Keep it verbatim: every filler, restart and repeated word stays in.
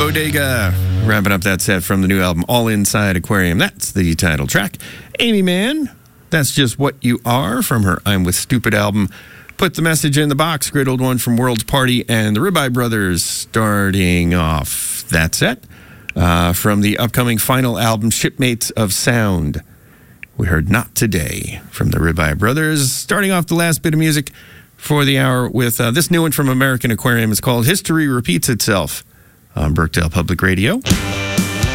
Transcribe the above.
Bodega. Wrapping up that set from the new album, All Inside Aquarium. That's the title track. Amy Mann, That's Just What You Are, from her I'm With Stupid album. Put the Message in the Box, great old one from World's Party, and the Ribeye Brothers starting off that set uh, from the upcoming final album, Shipmates of Sound. We heard Not Today from the Ribeye Brothers. Starting off the last bit of music for the hour with uh, this new one from American Aquarium. It's called History Repeats Itself on Brookdale Public Radio.